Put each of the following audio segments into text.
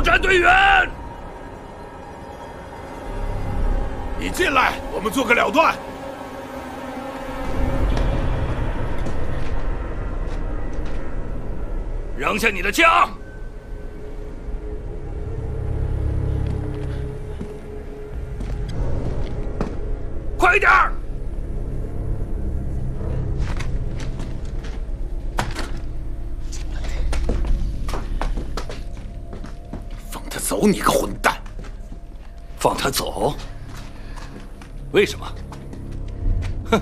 战队员， 你进来，我们做个了断。 扔下你的枪！快点儿！ 放他走，你个混蛋！ 放他走？为什么？哼！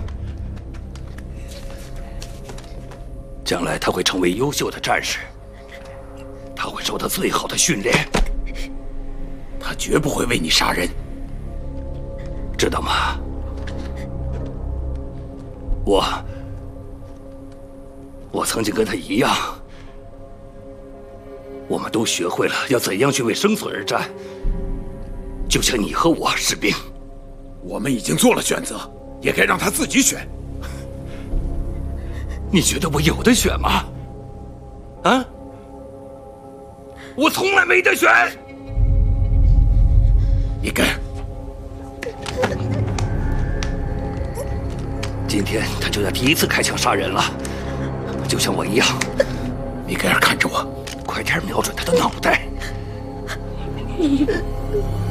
将来他会成为优秀的战士，他会受到最好的训练， 他绝不会为你杀人， 知道吗？我曾经跟他一样，我们都学会了要怎样去为生存而战，就像你和我，士兵。 我们已经做了选择，也该让他自己选。 你觉得我有得选吗？啊？我从来没得选。 你跟。 今天他就要第一次开枪杀人了，就像我一样。 米格尔，看着我， 快点瞄准他的脑袋。